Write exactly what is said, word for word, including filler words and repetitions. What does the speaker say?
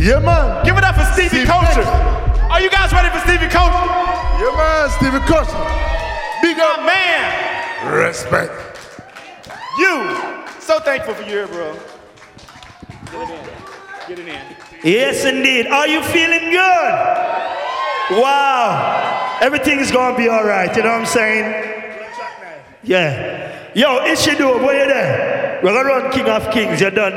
Yeah, man. Give it up for Stevie Steve Culture. Beck. Are you guys ready for Stevie Culture? Yeah, man, Stevie Culture. Big up. My man. Respect. You. So thankful for you here, bro. Get it in. Get it in. Yes, indeed. Are you feeling good? Wow. Everything is going to be all right. You know what I'm saying? Yeah. Yo, Ishidoo, where you there? We're going to run King of Kings. You're done.